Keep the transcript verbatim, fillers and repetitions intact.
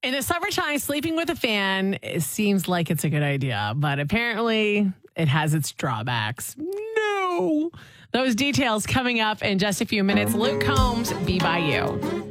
In the summertime, sleeping with a fan it seems like it's a good idea, but apparently it has its drawbacks. No. Those details coming up in just a few minutes. Luke Combs, Be By You.